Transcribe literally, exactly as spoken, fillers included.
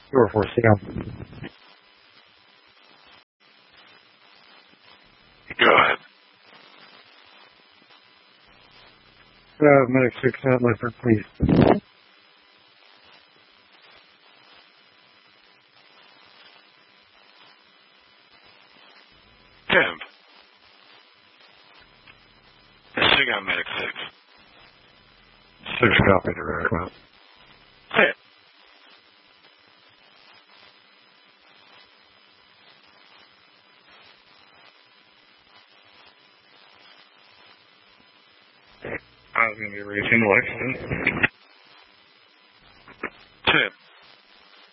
Four four Sam. Go ahead. Uh, medic six at Lifford, please. Temp. Sing on medic six. Six copy direct. Well. Hey. I was going to be reaching Lexington.